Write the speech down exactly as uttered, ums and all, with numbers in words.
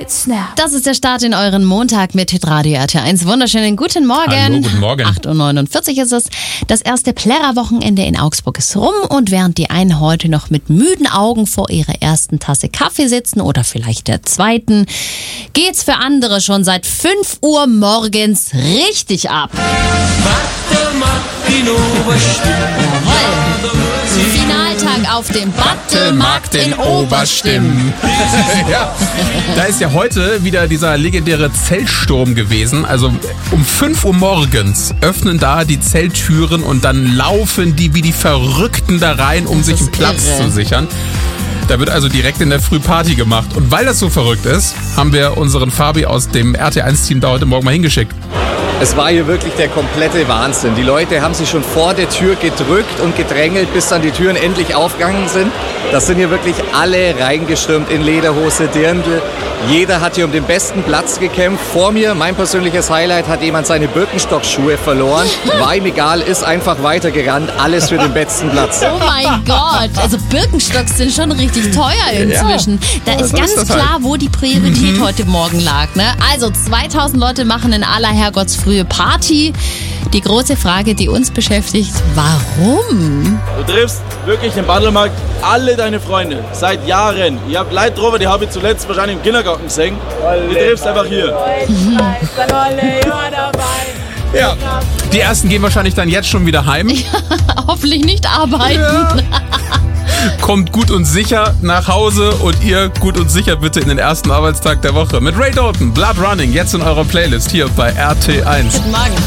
Straight Snap. Das ist der Start in euren Montag mit Hitradio R T eins. Wunderschönen guten Morgen. Hallo, guten Morgen. acht Uhr neunundvierzig ist es. Das erste Plärrer-Wochenende in Augsburg ist rum und während die einen heute noch mit müden Augen vor ihrer ersten Tasse Kaffee sitzen oder vielleicht der zweiten, geht's für andere schon seit fünf Uhr morgens richtig ab. Jawohl. Finaltag auf dem Battle-Markt in Oberstimm. Ja, da ist ja heute wieder dieser legendäre Zeltsturm gewesen. Also um fünf Uhr morgens öffnen da die Zelttüren und dann laufen die wie die Verrückten da rein, um sich einen Platz irre. zu sichern. Da wird also direkt in der Früh Party gemacht. Und weil das so verrückt ist, haben wir unseren Fabi aus dem R T eins Team da heute Morgen mal hingeschickt. Es war hier wirklich der komplette Wahnsinn. Die Leute haben sich schon vor der Tür gedrückt und gedrängelt, bis dann die Türen endlich aufgegangen sind. Das sind hier wirklich alle reingestürmt in Lederhose, Dirndl. Jeder hat hier um den besten Platz gekämpft. Vor mir, mein persönliches Highlight, hat jemand seine Birkenstock-Schuhe verloren. War ihm egal, ist einfach weitergerannt. Alles für den besten Platz. Oh mein Gott, also Birkenstocks sind schon richtig teuer inzwischen. Da ist so ganz ist das klar, halt. wo die Priorität heute Morgen lag. Ne? Also zweitausend Leute machen in aller Herrgottsfrühe Party. Die große Frage, die uns beschäftigt, warum? Du triffst wirklich im Battle-Markt alle deine Freunde, seit Jahren. Ich habe Leute drüber, die habe ich zuletzt wahrscheinlich im Kindergarten gesehen. Die triffst einfach hier. Ja. Die ersten gehen wahrscheinlich dann jetzt schon wieder heim. Hoffentlich nicht arbeiten. Ja. Kommt gut und sicher nach Hause und ihr gut und sicher bitte in den ersten Arbeitstag der Woche. Mit Ray Dalton, Blood Running, jetzt in eurer Playlist hier bei R T eins. Guten Morgen.